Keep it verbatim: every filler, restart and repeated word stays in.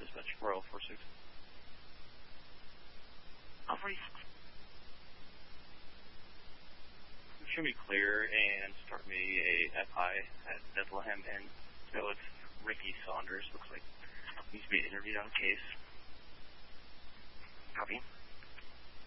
dispatch, Royal four six. Alpha six. Show me clear and start me a F I at Bethlehem and go with Ricky Saunders. Looks like needs to be interviewed on case. Copy.